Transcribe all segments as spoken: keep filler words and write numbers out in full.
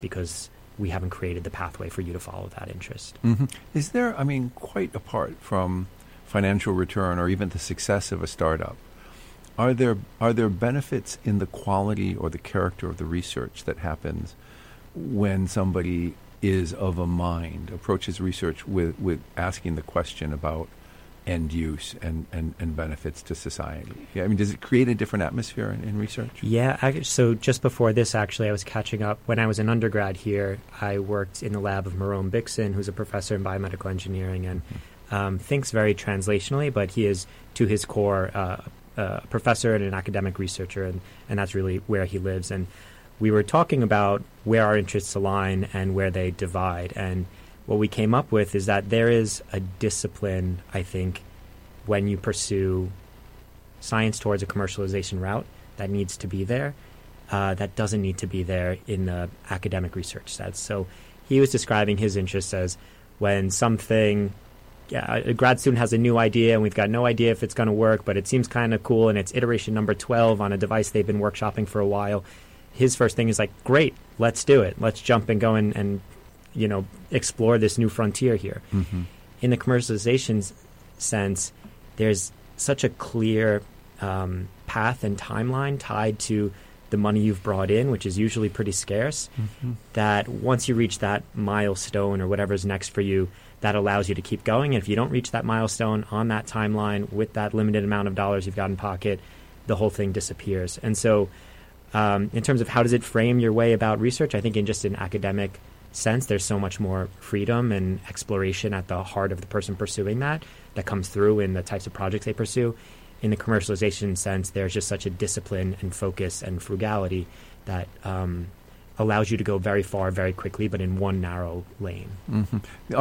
because we haven't created the pathway for you to follow that interest. Mm-hmm. Is there, I mean, quite apart from financial return or even the success of a startup, are there are there benefits in the quality or the character of the research that happens when somebody is of a mind, approaches research with, with asking the question about end use and, and, and benefits to society? Yeah, I mean, does it create a different atmosphere in, in research? Yeah, I, so just before this, actually, I was catching up. When I was an undergrad here, I worked in the lab of Marone Bixen, who's a professor in biomedical engineering and mm-hmm. um, thinks very translationally, but he is, to his core, uh, a professor and an academic researcher, and, and that's really where he lives. And we were talking about where our interests align and where they divide. And what we came up with is that there is a discipline, I think, when you pursue science towards a commercialization route that needs to be there, uh, that doesn't need to be there in the academic research sets. So he was describing his interests as when something, yeah, a grad student has a new idea and we've got no idea if it's going to work, but it seems kind of cool and it's iteration number twelve on a device they've been workshopping for a while. His first thing is like, great, let's do it. Let's jump and go and, and you know, explore this new frontier here. Mm-hmm. In the commercialization sense, there's such a clear um, path and timeline tied to the money you've brought in, which is usually pretty scarce, mm-hmm. that once you reach that milestone or whatever's next for you, that allows you to keep going. And if you don't reach that milestone on that timeline with that limited amount of dollars you've got in pocket, the whole thing disappears. And so um, in terms of how does it frame your way about research, I think in just an academic sense, there's so much more freedom and exploration at the heart of the person pursuing that, that comes through in the types of projects they pursue. In the commercialization sense, there's just such a discipline and focus and frugality that um, allows you to go very far, very quickly, but in one narrow lane. Mm-hmm.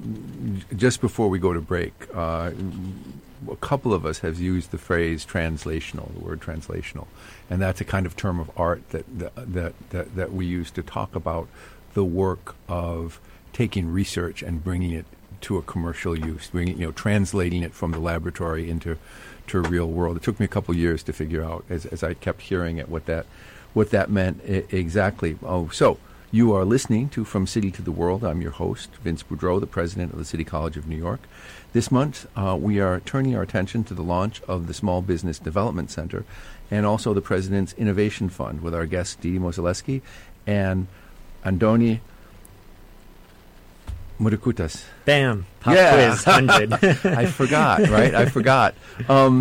Um, just before we go to break, uh, a couple of us have used the phrase translational, the word translational, and that's a kind of term of art that that that, that, that we use to talk about the work of taking research and bringing it to a commercial use, bringing, you know, translating it from the laboratory into to a real world. It took me a couple of years to figure out, as, as I kept hearing it, what that what that meant I- exactly. Oh, so you are listening to From City to the World. I'm your host, Vince Boudreau, the president of the City College of New York. This month, uh, we are turning our attention to the launch of the Small Business Development Center and also the President's Innovation Fund with our guests Dee Mozaleski and Andoni Murikutas. Bam! Pop yeah. quiz, one hundred. I forgot, right? I forgot. Um,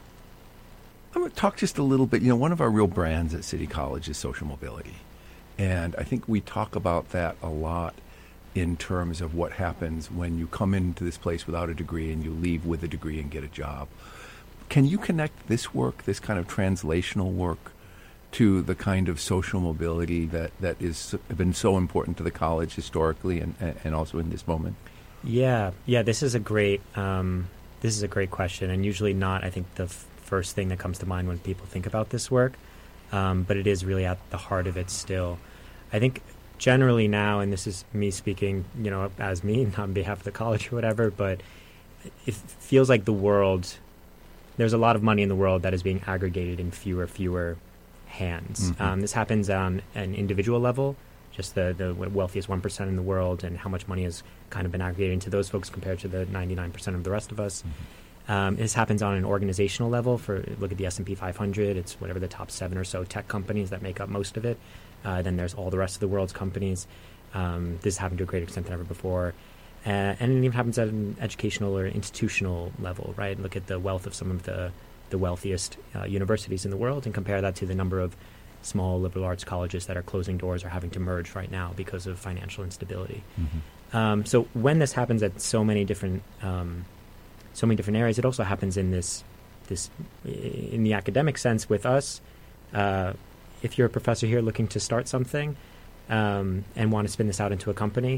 I'm going to talk just a little bit. You know, one of our real brands at City College is social mobility. And I think we talk about that a lot in terms of what happens when you come into this place without a degree and you leave with a degree and get a job. Can you connect this work, this kind of translational work, to the kind of social mobility that, that has been so important to the college historically and, and also in this moment? Yeah, yeah, this is a great um, this is a great question, and usually not, I think, the f- first thing that comes to mind when people think about this work, um, but it is really at the heart of it still. I think generally now, and this is me speaking, you know, as me, not on behalf of the college or whatever, but it feels like the world, there's a lot of money in the world that is being aggregated in fewer, fewer hands. Mm-hmm. Um, this happens on an individual level, just the, the wealthiest one percent in the world and how much money has kind of been aggregated into those folks compared to the ninety-nine percent of the rest of us. Mm-hmm. Um, this happens on an organizational level. For look at the S and P five hundred, it's whatever the top seven or so tech companies that make up most of it. Uh, then there's all the rest of the world's companies. Um, this happened to a greater extent than ever before. Uh, and it even happens at an educational or institutional level, right? Look at the wealth of some of the, the wealthiest uh, universities in the world and compare that to the number of small liberal arts colleges that are closing doors or having to merge right now because of financial instability. Mm-hmm. Um, so when this happens at so many different um, so many different areas, it also happens in this this in the academic sense with us. Uh, if you're a professor here looking to start something um, and want to spin this out into a company,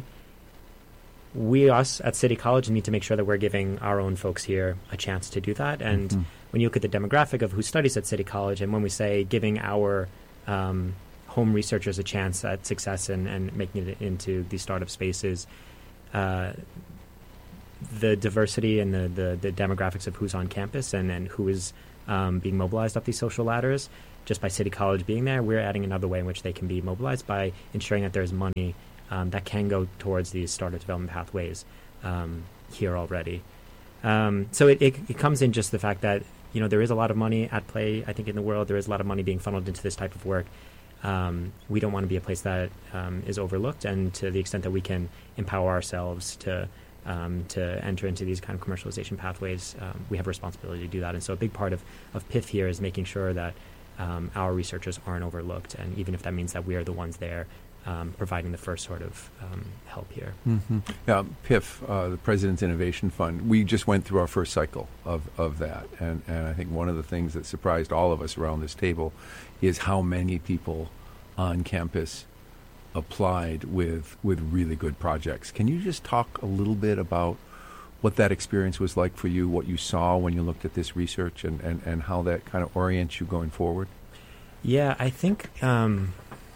we, us at City College, need to make sure that we're giving our own folks here a chance to do that. And mm-hmm. when you look at the demographic of who studies at City College, and when we say giving our um, home researchers a chance at success and, and making it into these startup spaces, uh, the diversity and the, the, the demographics of who's on campus and, and who is um, being mobilized up these social ladders just by City College being there. We're adding another way in which they can be mobilized by ensuring that there's money um, that can go towards these startup development pathways um, here already. Um, so it, it, it comes in just the fact that, you know, there is a lot of money at play, I think, in the world. There is a lot of money being funneled into this type of work. Um, we don't want to be a place that um, is overlooked, and to the extent that we can empower ourselves to um, to enter into these kind of commercialization pathways, um, we have a responsibility to do that. And so a big part of, of P I F here is making sure that um, our researchers aren't overlooked, and even if that means that we are the ones there um, providing the first sort of um, help here. Mm-hmm. Yeah, P I F, uh, the President's Innovation Fund, we just went through our first cycle of, of that, and, and I think one of the things that surprised all of us around this table is how many people on campus applied with with really good projects. Can you just talk a little bit about what that experience was like for you, what you saw when you looked at this research, and, and, and how that kind of orients you going forward? Yeah, I think, um,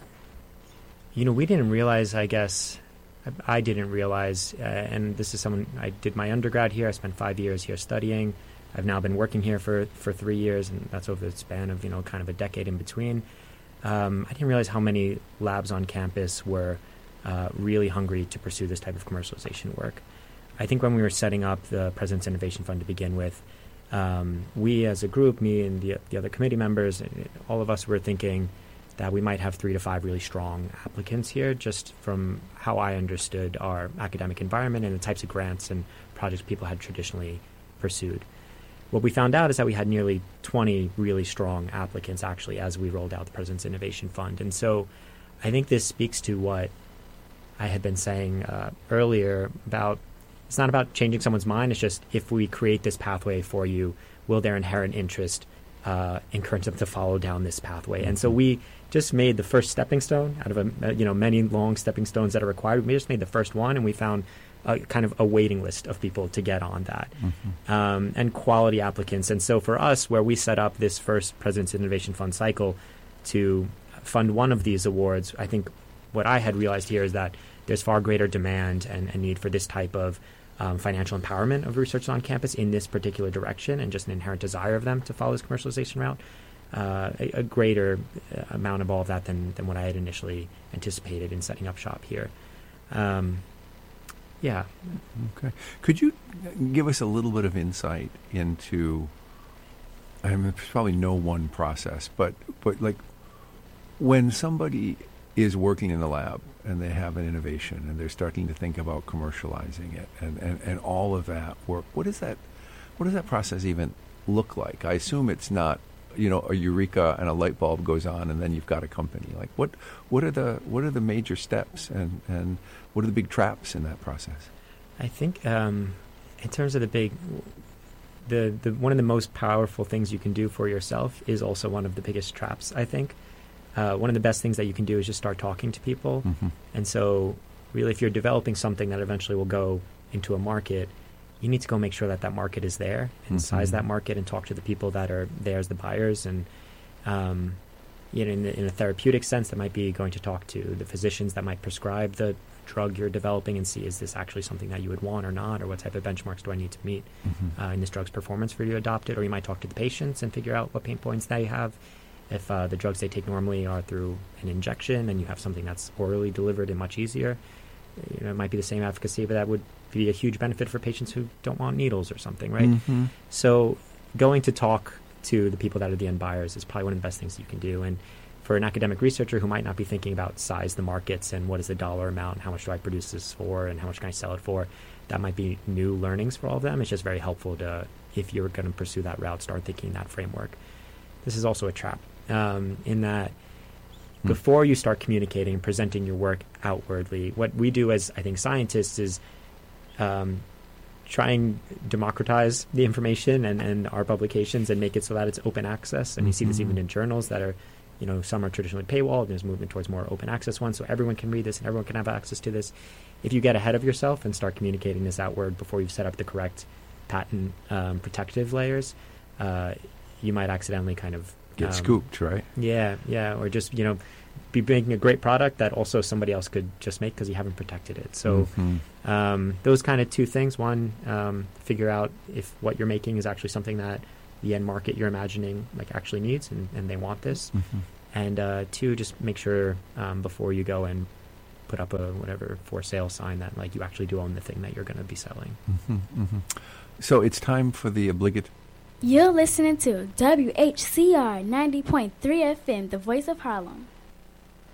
you know, we didn't realize, I guess, I, I didn't realize, uh, and this is someone, I did my undergrad here, I spent five years here studying. I've now been working here for, for three years, and that's over the span of, you know, kind of a decade in between. Um, I didn't realize how many labs on campus were uh, really hungry to pursue this type of commercialization work. I think when we were setting up the President's Innovation Fund to begin with, um, we as a group, me and the, the other committee members, all of us were thinking that we might have three to five really strong applicants here, just from how I understood our academic environment and the types of grants and projects people had traditionally pursued. What we found out is that we had nearly twenty really strong applicants, actually, as we rolled out the President's Innovation Fund. And so I think this speaks to what I had been saying uh, earlier about, it's not about changing someone's mind. It's just, if we create this pathway for you, will their inherent interest uh, encourage them to follow down this pathway? Mm-hmm. And so we just made the first stepping stone out of a, you know, many long stepping stones that are required. We just made the first one, and we found a kind of a waiting list of people to get on that, mm-hmm. um, and quality applicants. And so for us, where we set up this first President's Innovation Fund cycle to fund one of these awards, I think what I had realized here is that there's far greater demand and, and need for this type of um, financial empowerment of researchers on campus in this particular direction, and just an inherent desire of them to follow this commercialization route. Uh, a, a greater amount of all of that than, than what I had initially anticipated in setting up shop here. Um, Yeah. Okay. Could you give us a little bit of insight into, I mean, there's probably no one process, but, but like when somebody is working in the lab and they have an innovation and they're starting to think about commercializing it and, and, and all of that work, what is that, what does that process even look like? I assume it's not, you know, a eureka and a light bulb goes on and then you've got a company. Like what, what are the, what are the major steps and, and what are the big traps in that process? I think um, in terms of the big, the, the one of the most powerful things you can do for yourself is also one of the biggest traps, I think. Uh, one of the best things that you can do is just start talking to people. Mm-hmm. And so really, if you're developing something that eventually will go into a market, you need to go make sure that that market is there and mm-hmm. size that market and talk to the people that are there as the buyers. And um, you know, in, the, in a therapeutic sense, that might be going to talk to the physicians that might prescribe the drug you're developing and see, is this actually something that you would want or not, or what type of benchmarks do I need to meet mm-hmm. uh, in this drug's performance for you to adopt it? Or you might talk to the patients and figure out what pain points they have. If uh, the drugs they take normally are through an injection and you have something that's orally delivered and much easier, you know, it might be the same efficacy, but that would be a huge benefit for patients who don't want needles or something, right? Mm-hmm. So going to talk to the people that are the end buyers is probably one of the best things you can do. And for an academic researcher who might not be thinking about size the markets and what is the dollar amount, and how much do I produce this for, and how much can I sell it for, that might be new learnings for all of them. It's just very helpful to, if you're going to pursue that route, start thinking in that framework. This is also a trap um, in that hmm. before you start communicating and presenting your work outwardly, what we do as, I think, scientists is um, try and democratize the information and, and our publications and make it so that it's open access. And mm-hmm. you see this even in journals that are, you know, some are traditionally paywalled. There's movement towards more open access ones, so everyone can read this and everyone can have access to this. If you get ahead of yourself and start communicating this outward before you've set up the correct patent um, protective layers, uh, you might accidentally kind of get um, scooped, right? Yeah, yeah, or just, you know, be making a great product that also somebody else could just make because you haven't protected it. So mm-hmm. um, those kind of two things. One, um, figure out if what you're making is actually something that the end market you're imagining like actually needs, and, and they want this. Mm-hmm. And uh, two, just make sure um, before you go and put up a whatever for sale sign that like you actually do own the thing that you're going to be selling. Mm-hmm, mm-hmm. So it's time for the obligate. You're listening to W H C R ninety point three F M, the voice of Harlem.